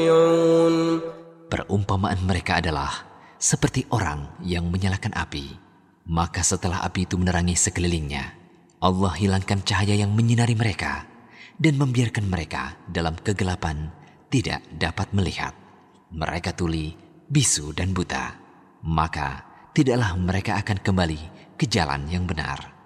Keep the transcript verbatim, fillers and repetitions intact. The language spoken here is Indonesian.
Perumpamaan mereka adalah seperti orang yang menyalakan api. Maka setelah api itu menerangi sekelilingnya, Allah hilangkan cahaya yang menyinari mereka dan membiarkan mereka dalam kegelapan tidak dapat melihat. Mereka tuli, bisu dan buta. Maka tidaklah mereka akan kembali ke jalan yang benar.